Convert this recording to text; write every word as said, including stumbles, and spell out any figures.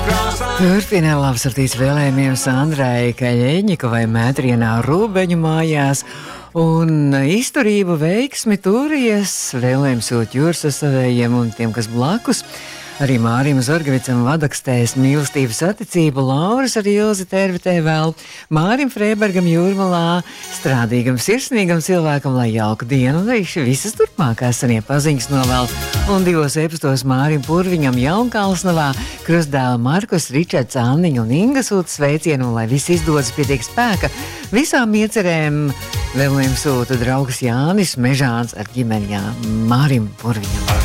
Turpina labsartīts vēlējumiem Sandrai Kaļeņikovai Mētrienā Rūbeņu mājās un izturību veiksmi turies vēlējums sūt jūrsasavējiem un tiem, kas blakus. Arī Mārim Zorgavicam Vadakstēs mīlestības atticību, Lauras arī Ilzi Tervitē vēl, Mārim Freibergam Jūrmalā, strādīgam, sirsnīgam cilvēkam, lai jauku dienu, un arī visas turpmākās sanie paziņas novēl. Un divos epastos Mārim Purviņam Jaunkalsnavā, krustdēla Markus, Ričards, Anniņa un Inga sūta sveicienu, un lai viss izdodas pietiek spēka. Visām iecerēm vēlējums sūta draugs Jānis Mežāns ar ģimeņā Mārim Purviņam.